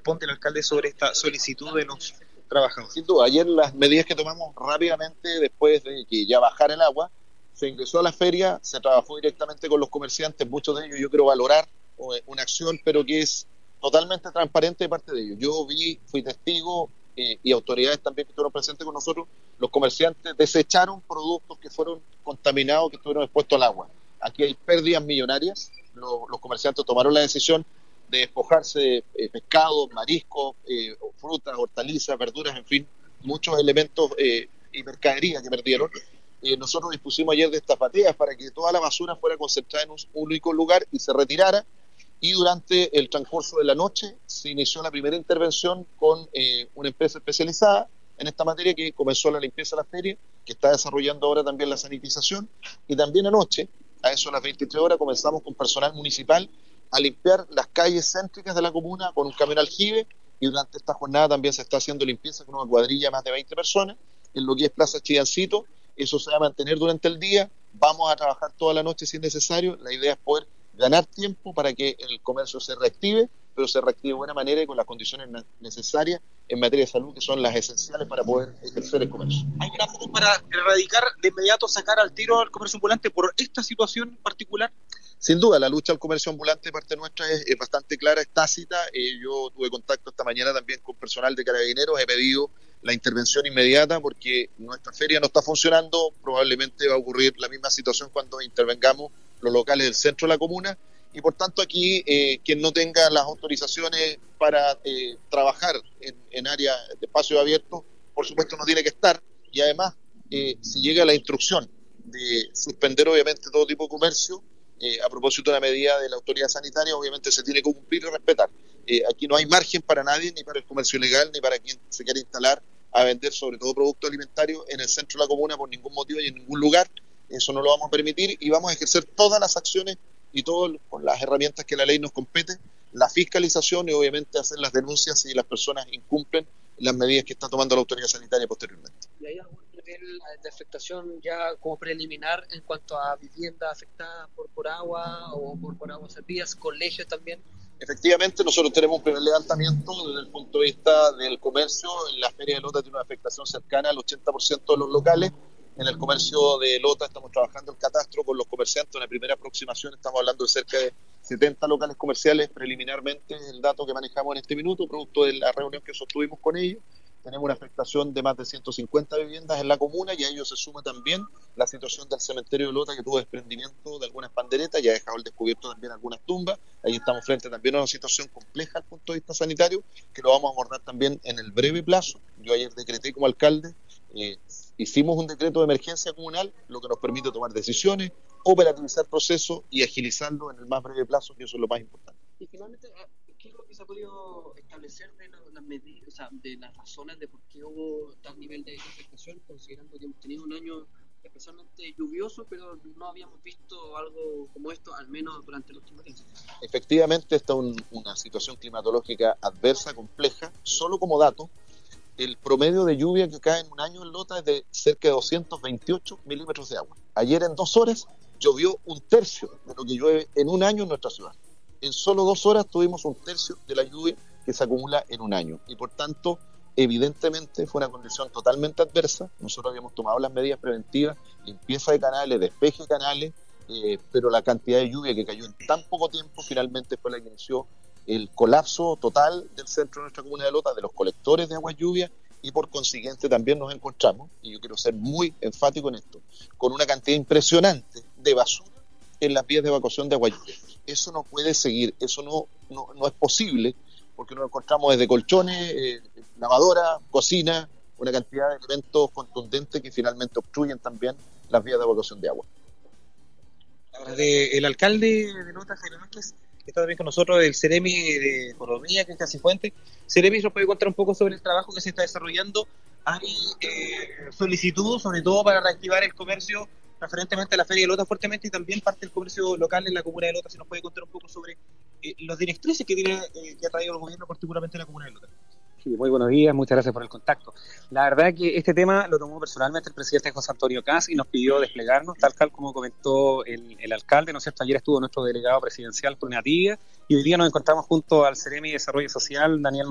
responde el alcalde sobre esta solicitud de los trabajadores? Sin duda, ayer las medidas que tomamos rápidamente después de que ya bajara el agua, se ingresó a la feria, se trabajó directamente con los comerciantes, muchos de ellos yo quiero valorar una acción, pero que es totalmente transparente de parte de ellos. Yo fui testigo y autoridades también que estuvieron presentes con nosotros, los comerciantes desecharon productos que fueron contaminados, que estuvieron expuestos al agua. Aquí hay pérdidas millonarias, los comerciantes tomaron la decisión de despojarse de pescado, mariscos, frutas, hortalizas, verduras, en fin, muchos elementos y mercadería que perdieron. Nosotros dispusimos ayer de estas bateas para que toda la basura fuera concentrada en un único lugar y se retirara, y durante el transcurso de la noche se inició la primera intervención con una empresa especializada en esta materia que comenzó la limpieza de la feria, que está desarrollando ahora también la sanitización, y también anoche, a eso de las 23 horas, comenzamos con personal municipal a limpiar las calles céntricas de la comuna con un camión aljibe, y durante esta jornada también se está haciendo limpieza con una cuadrilla de más de 20 personas en lo que es Plaza Chillancito. Eso se va a mantener durante el día, vamos a trabajar toda la noche si es necesario. La idea es poder ganar tiempo para que el comercio se reactive, pero se reactive de buena manera y con las condiciones necesarias en materia de salud, que son las esenciales para poder ejercer el comercio. ¿Hay grafos para erradicar de inmediato, sacar al tiro al comercio ambulante por esta situación particular? Sin duda, la lucha al comercio ambulante de parte nuestra es bastante clara, es tácita. Yo tuve contacto esta mañana también con personal de Carabineros, he pedido la intervención inmediata porque nuestra feria no está funcionando, probablemente va a ocurrir la misma situación cuando intervengamos los locales del centro de la comuna, y por tanto aquí quien no tenga las autorizaciones para trabajar en áreas de espacio abierto, por supuesto no tiene que estar, y además si llega la instrucción de suspender obviamente todo tipo de comercio, a propósito de la medida de la autoridad sanitaria, obviamente se tiene que cumplir y respetar. Aquí no hay margen para nadie, ni para el comercio ilegal, ni para quien se quiera instalar a vender sobre todo productos alimentarios en el centro de la comuna por ningún motivo y en ningún lugar. Eso no lo vamos a permitir y vamos a ejercer todas las acciones y todo con las herramientas que la ley nos compete, la fiscalización y obviamente hacer las denuncias si las personas incumplen las medidas que está tomando la autoridad sanitaria posteriormente. ¿Y hay algún nivel de afectación ya como preliminar en cuanto a viviendas afectadas por agua o por aguas servidas, colegios también? Efectivamente, nosotros tenemos un primer levantamiento desde el punto de vista del comercio. En la Feria de Lota tiene una afectación cercana al 80% de los locales. En el comercio de Lota estamos trabajando el catastro con los comerciantes. En la primera aproximación estamos hablando de cerca de 70 locales comerciales. Preliminarmente el dato que manejamos en este minuto, producto de la reunión que sostuvimos con ellos, tenemos una afectación de más de 150 viviendas en la comuna, y a ello se suma también la situación del cementerio de Lota, que tuvo desprendimiento de algunas panderetas y ha dejado al descubierto también algunas tumbas. Ahí estamos frente también a una situación compleja desde el punto de vista sanitario, que lo vamos a abordar también en el breve plazo. Yo ayer decreté como alcalde, hicimos un decreto de emergencia comunal, lo que nos permite tomar decisiones, operativizar procesos y agilizarlo en el más breve plazo, que eso es lo más importante. Y finalmente, ¿qué es lo que se ha podido establecer de las medidas, o sea, de las razones de por qué hubo tal nivel de afectación, considerando que hemos tenido un año especialmente lluvioso, pero no habíamos visto algo como esto, al menos durante los últimos días? Efectivamente, esta es una situación climatológica adversa, compleja. Solo como dato, el promedio de lluvia que cae en un año en Lota es de cerca de 228 milímetros de agua. Ayer en 2 horas llovió un tercio de lo que llueve en un año en nuestra ciudad. En solo 2 horas tuvimos un tercio de la lluvia que se acumula en un año, y por tanto evidentemente fue una condición totalmente adversa. Nosotros habíamos tomado las medidas preventivas, limpieza de canales, despeje de canales, pero la cantidad de lluvia que cayó en tan poco tiempo finalmente fue la que inició el colapso total del centro de nuestra comuna de Lota, de los colectores de agua lluvia, y por consiguiente también nos encontramos, y yo quiero ser muy enfático en esto, con una cantidad impresionante de basura en las vías de evacuación de agua lluvia. Eso no puede seguir, eso no es posible, porque nos encontramos desde colchones, lavadora, cocina, una cantidad de elementos contundentes que finalmente obstruyen también las vías de evacuación de agua. El alcalde de Lota, Jaime Vázquez, está también con nosotros, del Ceremi de Economía, que es Casifuente. Ceremi, ¿nos puede contar un poco sobre el trabajo que se está desarrollando? Hay solicitud, sobre todo para reactivar el comercio referentemente a la Feria de Lota fuertemente, y también parte del comercio local en la comuna de Lota. Si nos puede contar un poco sobre las directrices que ha traído el gobierno, particularmente en la comuna de Lota. Sí, muy buenos días, muchas gracias por el contacto. La verdad que este tema lo tomó personalmente el presidente José Antonio Kast y nos pidió desplegarnos, tal cual como comentó el alcalde, ¿no es cierto? Ayer estuvo nuestro delegado presidencial por una tibia, y hoy día nos encontramos junto al Ceremi de Desarrollo Social, Daniel